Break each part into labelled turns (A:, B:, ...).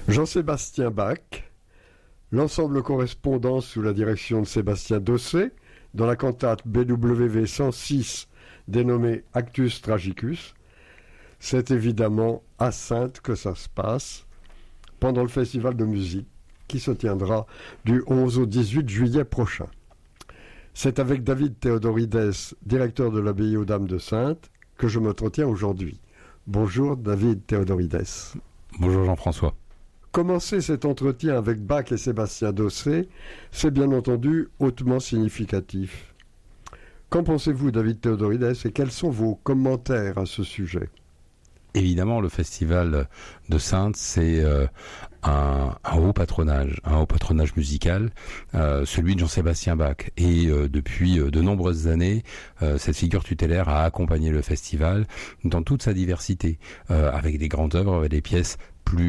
A: Jean-Sébastien Bach, l'ensemble correspondant sous la direction de Sébastien Dossé, dans la cantate BWV 106 dénommée Actus Tragicus. C'est évidemment à Saintes que ça se passe pendant le festival de musique qui se tiendra du 11 au 18 juillet prochain. C'est avec David Théodorides, directeur de l'abbaye aux Dames de Saintes, que je m'entretiens aujourd'hui. Bonjour David Théodorides.
B: Bonjour Jean-François.
A: Commencer cet entretien avec Bach et Sébastien Dossé, c'est bien entendu hautement significatif. Qu'en pensez-vous, David Théodorides, et quels sont vos commentaires à ce sujet ?
B: Évidemment, le festival de Saintes, c'est un haut patronage musical, celui de Jean-Sébastien Bach. Et depuis de nombreuses années, cette figure tutélaire a accompagné le festival dans toute sa diversité, avec des grandes œuvres, avec des pièces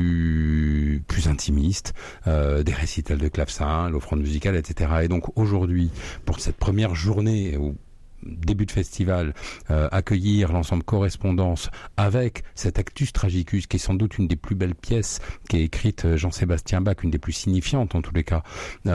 B: plus intimistes, des récitals de clavecin, l'offrande musicale, etc. Et donc aujourd'hui, pour cette première journée où début de festival, accueillir l'ensemble Correspondance avec cet Actus Tragicus, qui est sans doute une des plus belles pièces qui est écrite Jean-Sébastien Bach, une des plus signifiantes en tous les cas,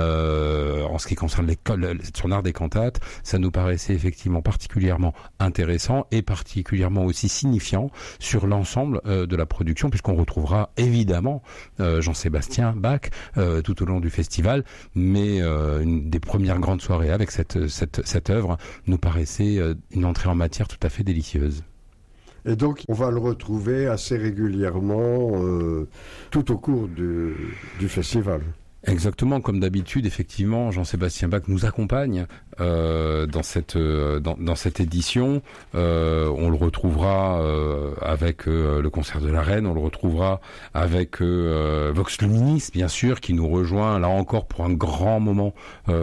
B: en ce qui concerne son art des cantates, ça nous paraissait effectivement particulièrement intéressant et particulièrement aussi signifiant sur l'ensemble de la production, puisqu'on retrouvera évidemment Jean-Sébastien Bach tout au long du festival, mais une des premières grandes soirées avec cette œuvre nous paraissait une entrée en matière tout à fait délicieuse.
A: Et donc, on va le retrouver assez régulièrement tout au cours du festival.
B: Exactement, comme d'habitude, effectivement, Jean-Sébastien Bach nous accompagne dans cette édition. On le retrouvera avec le concert de la Reine, on le retrouvera avec Vox Luminis, bien sûr, qui nous rejoint là encore pour un grand moment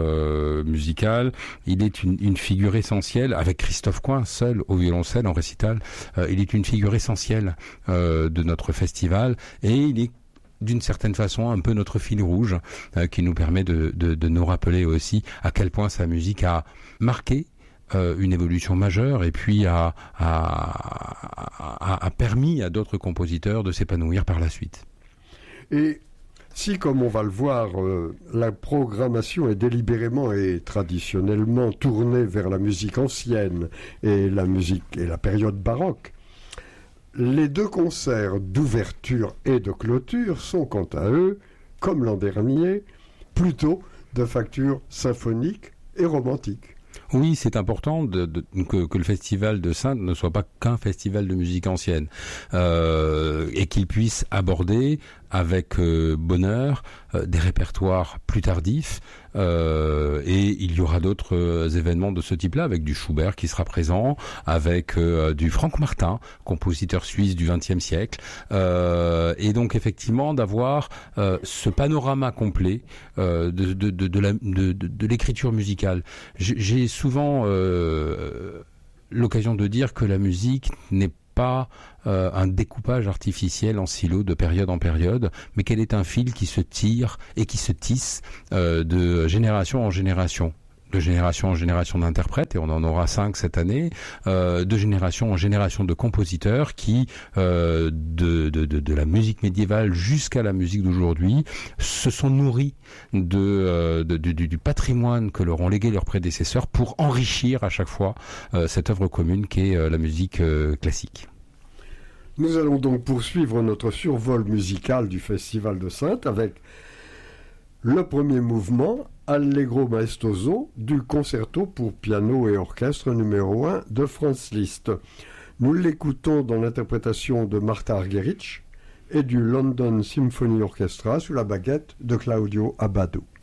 B: musical. Il est une figure essentielle, avec Christophe Coin, seul au violoncelle en récital. Il est une figure essentielle de notre festival, et il est d'une certaine façon un peu notre fil rouge qui nous permet de nous rappeler aussi à quel point sa musique a marqué une évolution majeure et puis a permis à d'autres compositeurs de s'épanouir par la suite.
A: Et si, comme on va le voir, la programmation est délibérément et traditionnellement tournée vers la musique ancienne et la période baroque, les deux concerts d'ouverture et de clôture sont quant à eux, comme l'an dernier, plutôt de facture symphonique et romantique.
B: Oui, c'est important que le festival de Saintes ne soit pas qu'un festival de musique ancienne et qu'il puisse aborder avec bonheur des répertoires plus tardifs et il y aura d'autres événements de ce type-là, avec du Schubert qui sera présent, avec du Franck Martin, compositeur suisse du XXe siècle, et donc effectivement d'avoir ce panorama complet de l'écriture musicale. J'ai souvent l'occasion de dire que la musique n'est pas un découpage artificiel en silos de période en période, mais qu'elle est un fil qui se tire et qui se tisse de génération en génération. De génération en génération d'interprètes, et on en aura 5 cette année, de génération en génération de compositeurs qui, de la musique médiévale jusqu'à la musique d'aujourd'hui, se sont nourris du patrimoine que leur ont légué leurs prédécesseurs pour enrichir à chaque fois cette œuvre commune qu'est la musique classique.
A: Nous allons donc poursuivre notre survol musical du Festival de Saintes avec le premier mouvement, Allegro maestoso, du concerto pour piano et orchestre numéro 1 de Franz Liszt. Nous l'écoutons dans l'interprétation de Martha Argerich et du London Symphony Orchestra sous la baguette de Claudio Abbado.